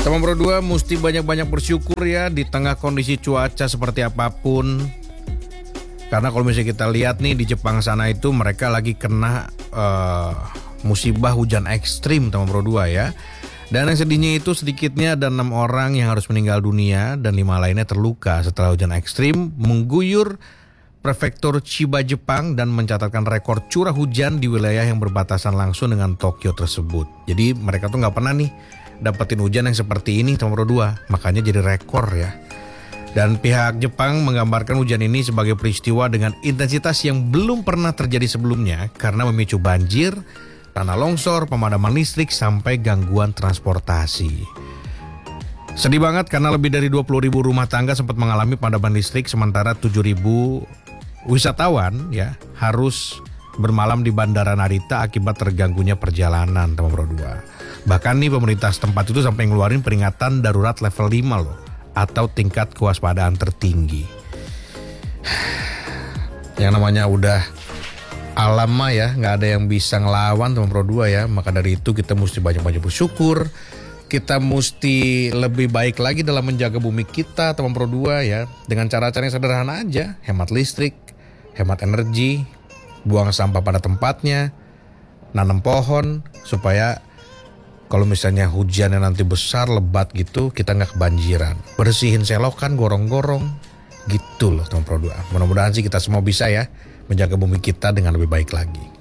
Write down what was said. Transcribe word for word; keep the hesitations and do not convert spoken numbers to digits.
Teman Pro dua mesti banyak-banyak bersyukur ya di tengah kondisi cuaca seperti apapun. Karena kalau misalnya kita lihat nih di Jepang sana itu mereka lagi kena uh, musibah hujan ekstrim teman Pro dua ya. Dan yang sedihnya itu sedikitnya ada enam orang yang harus meninggal dunia dan lima lainnya terluka setelah hujan ekstrim mengguyur prefektur Chiba Jepang dan mencatatkan rekor curah hujan di wilayah yang berbatasan langsung dengan Tokyo tersebut. Jadi mereka tuh nggak pernah nih dapetin hujan yang seperti ini teman Pro dua, makanya jadi rekor ya. Dan pihak Jepang menggambarkan hujan ini sebagai peristiwa dengan intensitas yang belum pernah terjadi sebelumnya karena memicu banjir, tanah longsor, pemadaman listrik, sampai gangguan transportasi. Sedih banget karena lebih dari dua puluh ribu rumah tangga sempat mengalami pemadaman listrik, sementara tujuh ribu wisatawan ya harus bermalam di Bandara Narita akibat terganggunya perjalanan teman Pro dua. Bahkan nih pemerintah setempat itu sampai ngeluarin peringatan darurat level lima loh, atau tingkat kewaspadaan tertinggi. Yang namanya udah alam mah ya, nggak ada yang bisa ngelawan teman Pro dua ya. Maka dari itu kita mesti banyak-banyak bersyukur. Kita mesti lebih baik lagi dalam menjaga bumi kita teman Pro dua ya. Dengan cara-cara yang sederhana aja, hemat listrik, hemat energi, buang sampah pada tempatnya, nanam pohon supaya kalau misalnya hujannya nanti besar, lebat gitu, kita nggak kebanjiran. Bersihin selokan, gorong-gorong, gitu loh teman Pro dua. Mudah-mudahan sih kita semua bisa ya menjaga bumi kita dengan lebih baik lagi.